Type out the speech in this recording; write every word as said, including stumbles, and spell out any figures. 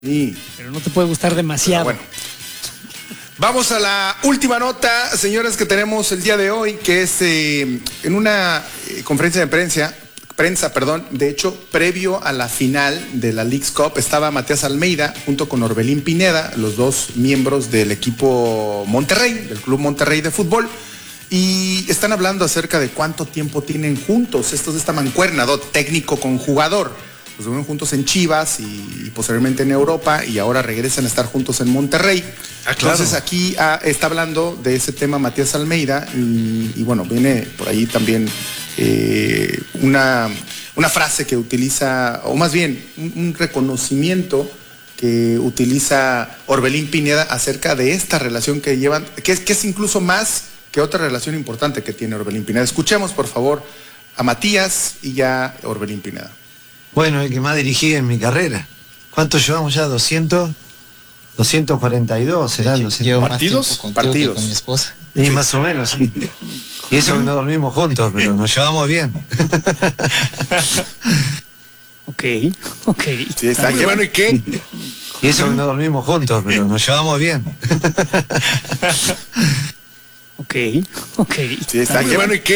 Sí. Pero no te puede gustar demasiado. Bueno. Vamos a la última nota, señores, que tenemos el día de hoy, que es eh, en una eh, conferencia de prensa, prensa, perdón, de hecho, previo a la final de la Leagues Cup, estaba Matías Almeida junto con Orbelín Pineda, los dos miembros del equipo Monterrey, del Club Monterrey de fútbol, y están hablando acerca de cuánto tiempo tienen juntos, estos de esta mancuerna, ¿no? Técnico con jugador. Los vieron juntos en Chivas y, y posteriormente en Europa, y ahora regresan a estar juntos en Monterrey. Ah, claro. Entonces aquí ah, está hablando de ese tema Matías Almeida y, y bueno, viene por ahí también eh, una, una frase que utiliza, o más bien un, un reconocimiento que utiliza Orbelín Pineda acerca de esta relación que llevan, que es, que es incluso más que otra relación importante que tiene Orbelín Pineda. Escuchemos por favor a Matías y ya Orbelín Pineda. Bueno, el que más dirigí en mi carrera. ¿Cuántos llevamos ya? ¿doscientos? doscientos cuarenta y dos serán los partidos. Partidos. Con mi esposa. Y más o menos, sí. Y eso que no dormimos juntos, pero nos llevamos bien. Ok, ok. Sí, está bien. Bueno, ¿y qué? Y eso que no dormimos juntos, pero nos llevamos bien. Ok, ok. Sí, está bien. Bueno, ¿y qué?